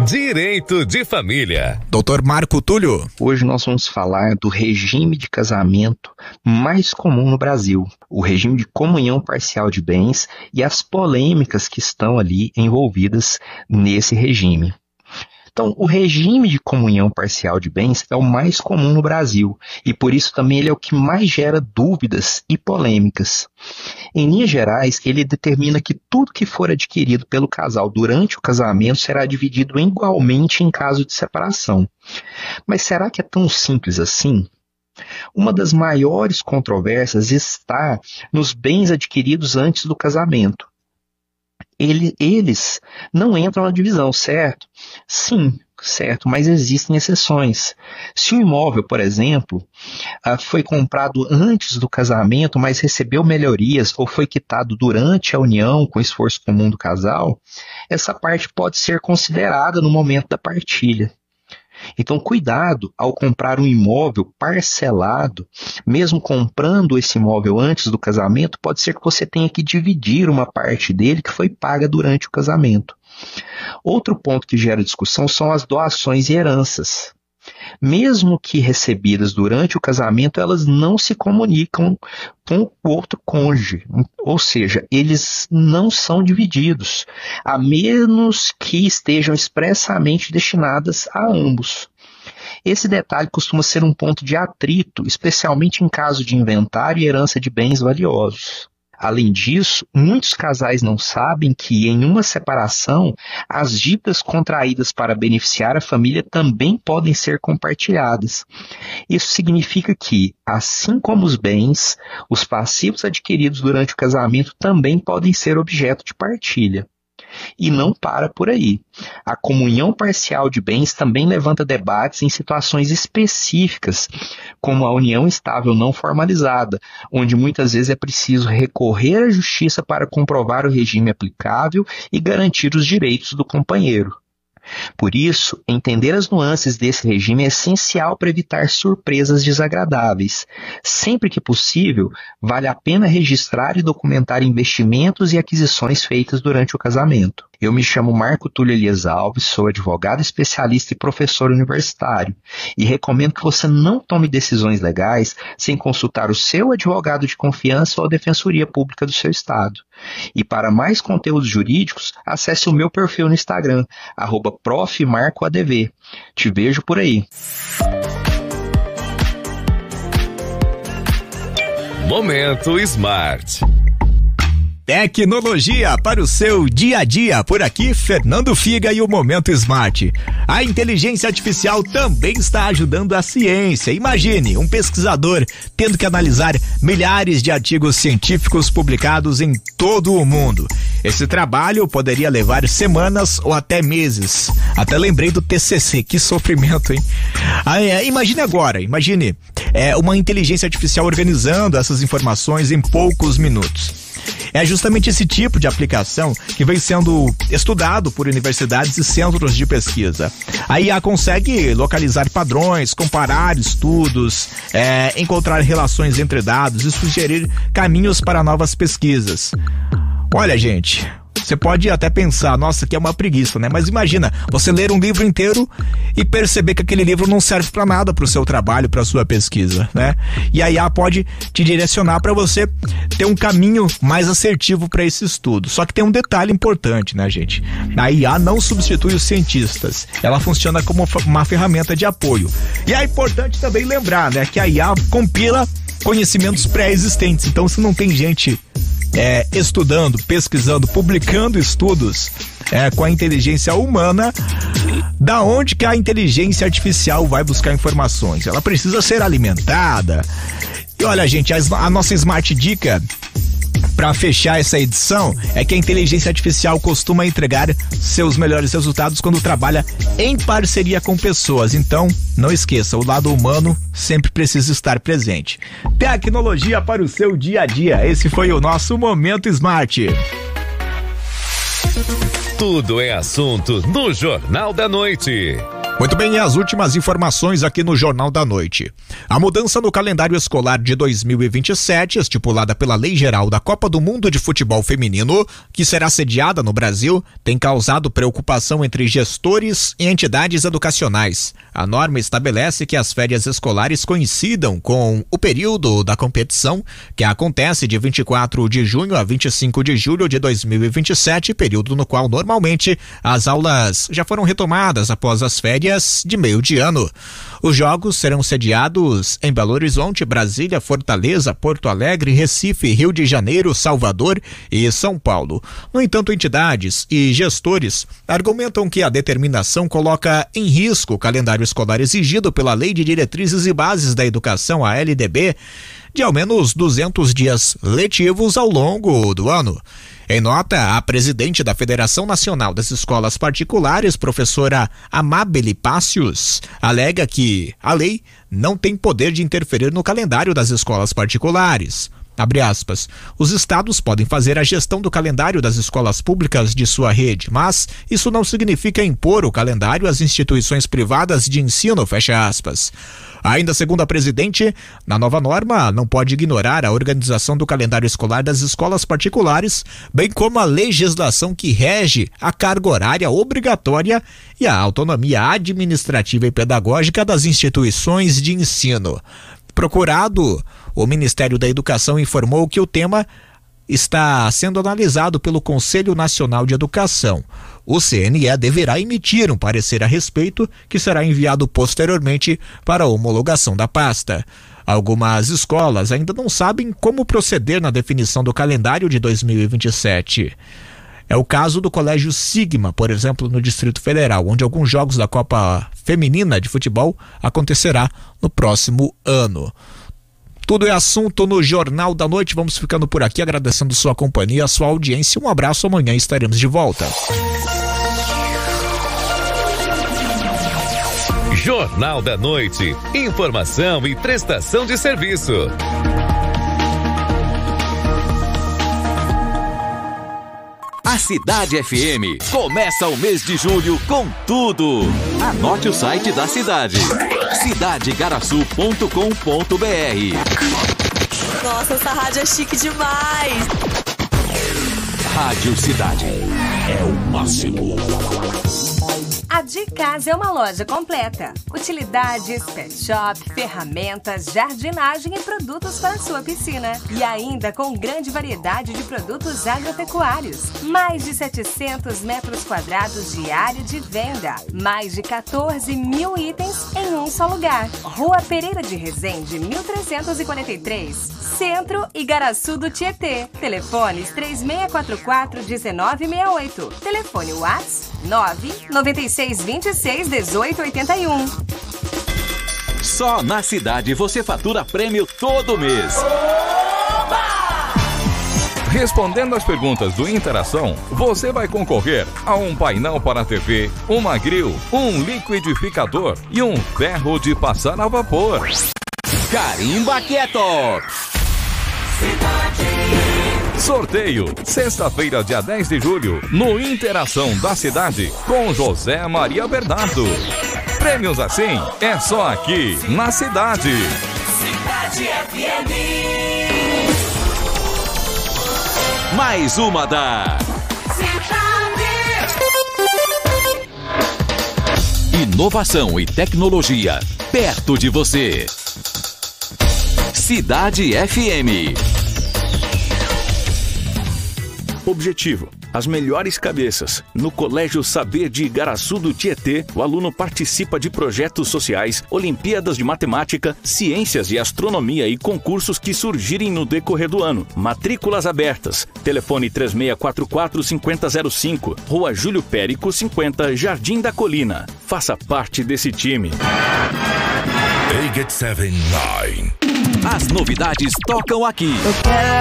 Direito de Família. Dr. Marco Túlio. Hoje nós vamos falar do regime de casamento mais comum no Brasil, o regime de comunhão parcial de bens e as polêmicas que estão ali envolvidas nesse regime. Então, o regime de comunhão parcial de bens é o mais comum no Brasil e, por isso, também ele é o que mais gera dúvidas e polêmicas. Em linhas gerais, ele determina que tudo que for adquirido pelo casal durante o casamento será dividido igualmente em caso de separação. Mas será que é tão simples assim? Uma das maiores controvérsias está nos bens adquiridos antes do casamento. Eles não entram na divisão, certo? Sim, certo, mas existem exceções. Se o imóvel, por exemplo, foi comprado antes do casamento, mas recebeu melhorias ou foi quitado durante a união com esforço comum do casal, essa parte pode ser considerada no momento da partilha. Então, cuidado ao comprar um imóvel parcelado, mesmo comprando esse imóvel antes do casamento, pode ser que você tenha que dividir uma parte dele que foi paga durante o casamento. Outro ponto que gera discussão são as doações e heranças. Mesmo que recebidas durante o casamento, elas não se comunicam com o outro cônjuge, ou seja, eles não são divididos, a menos que estejam expressamente destinadas a ambos. Esse detalhe costuma ser um ponto de atrito, especialmente em caso de inventário e herança de bens valiosos. Além disso, muitos casais não sabem que, em uma separação, as dívidas contraídas para beneficiar a família também podem ser compartilhadas. Isso significa que, assim como os bens, os passivos adquiridos durante o casamento também podem ser objeto de partilha. E não para por aí. A comunhão parcial de bens também levanta debates em situações específicas, como a união estável não formalizada, onde muitas vezes é preciso recorrer à justiça para comprovar o regime aplicável e garantir os direitos do companheiro. Por isso, entender as nuances desse regime é essencial para evitar surpresas desagradáveis. Sempre que possível, vale a pena registrar e documentar investimentos e aquisições feitas durante o casamento. Eu me chamo Marco Túlio Elias Alves, sou advogado especialista e professor universitário e recomendo que você não tome decisões legais sem consultar o seu advogado de confiança ou a Defensoria Pública do seu estado. E para mais conteúdos jurídicos, acesse o meu perfil no Instagram, @profmarcoadv. Te vejo por aí. Momento Smart. Tecnologia para o seu dia a dia. Por aqui, Fernando Figa e o Momento Smart. A inteligência artificial também está ajudando a ciência. Imagine um pesquisador tendo que analisar milhares de artigos científicos publicados em todo o mundo. Esse trabalho poderia levar semanas ou até meses. Até lembrei do TCC, que sofrimento, hein? Imagine uma inteligência artificial organizando essas informações em poucos minutos. É justamente esse tipo de aplicação que vem sendo estudado por universidades e centros de pesquisa. A IA consegue localizar padrões, comparar estudos, encontrar relações entre dados e sugerir caminhos para novas pesquisas. Olha, gente, você pode até pensar, nossa, que é uma preguiça, né? Mas imagina, você ler um livro inteiro e perceber que aquele livro não serve para nada para o seu trabalho, para a sua pesquisa, né? E a IA pode te direcionar para você ter um caminho mais assertivo para esse estudo. Só que tem um detalhe importante, né, gente? A IA não substitui os cientistas. Ela funciona como uma ferramenta de apoio. E é importante também lembrar, né, que a IA compila conhecimentos pré-existentes. Então, se não tem gente estudando, pesquisando, publicando estudos com a inteligência humana, da onde que a inteligência artificial vai buscar informações? Ela precisa ser alimentada. E olha, gente, a nossa Smart Dica para fechar essa edição é que a inteligência artificial costuma entregar seus melhores resultados quando trabalha em parceria com pessoas. Então, não esqueça, o lado humano sempre precisa estar presente. Tecnologia para o seu dia a dia. Esse foi o nosso Momento Smart. Tudo é assunto no Jornal da Noite. Muito bem, e as últimas informações aqui no Jornal da Noite. A mudança no calendário escolar de 2027, estipulada pela Lei Geral da Copa do Mundo de Futebol Feminino, que será sediada no Brasil, tem causado preocupação entre gestores e entidades educacionais. A norma estabelece que as férias escolares coincidam com o período da competição, que acontece de 24 de junho a 25 de julho de 2027, período no qual normalmente as aulas já foram retomadas após as férias de meio de ano. Os jogos serão sediados em Belo Horizonte, Brasília, Fortaleza, Porto Alegre, Recife, Rio de Janeiro, Salvador e São Paulo. No entanto, entidades e gestores argumentam que a determinação coloca em risco o calendário escolar exigido pela Lei de Diretrizes e Bases da Educação, a LDB, de ao menos 200 dias letivos ao longo do ano. Em nota, a presidente da Federação Nacional das Escolas Particulares, professora Amabile Pácios, alega que a lei não tem poder de interferir no calendário das escolas particulares. Abre aspas, os estados podem fazer a gestão do calendário das escolas públicas de sua rede, mas isso não significa impor o calendário às instituições privadas de ensino, fecha aspas. Ainda segundo a presidente, na nova norma não pode ignorar a organização do calendário escolar das escolas particulares, bem como a legislação que rege a carga horária obrigatória e a autonomia administrativa e pedagógica das instituições de ensino. Procurado, o Ministério da Educação informou que o tema está sendo analisado pelo Conselho Nacional de Educação. O CNE deverá emitir um parecer a respeito, que será enviado posteriormente para a homologação da pasta. Algumas escolas ainda não sabem como proceder na definição do calendário de 2027. É o caso do Colégio Sigma, por exemplo, no Distrito Federal, onde alguns jogos da Copa Feminina de Futebol acontecerá no próximo ano. Tudo é assunto no Jornal da Noite. Vamos ficando por aqui, agradecendo sua companhia, sua audiência. Um abraço, amanhã estaremos de volta. Jornal da Noite. Informação e prestação de serviço. A Cidade FM começa o mês de julho com tudo. Anote o site da cidade, cidadegaraçu.com.br. Nossa, essa rádio é chique demais. Rádio Cidade é o máximo. A De Casa é uma loja completa. Utilidades, pet shop, ferramentas, jardinagem e produtos para sua piscina. E ainda com grande variedade de produtos agropecuários. Mais de 700 metros quadrados de área de venda. Mais de 14 mil itens em um só lugar. Rua Pereira de Resende, 1343. Centro Igaraçu do Tietê. Telefones 3644-1968. Telefone WhatsApp 996261881. Só na cidade você fatura prêmio todo mês. Respondendo as perguntas do Interação, você vai concorrer a um painel para a TV, uma grill, um liquidificador e um ferro de passar a vapor. Carimba Quieto! Sorteio, sexta-feira, dia 10 de julho, no Interação da Cidade, com José Maria Bernardo. Prêmios assim é só aqui na Cidade. Cidade FM. Mais uma da Cidade. Inovação e tecnologia perto de você. Cidade FM. Objetivo: as melhores cabeças. No Colégio Saber de Igaraçu do Tietê, o aluno participa de projetos sociais, Olimpíadas de Matemática, Ciências e Astronomia e concursos que surgirem no decorrer do ano. Matrículas abertas. Telefone 3644-5005, Rua Júlio Périco 50, Jardim da Colina. Faça parte desse time. 879. As novidades tocam aqui.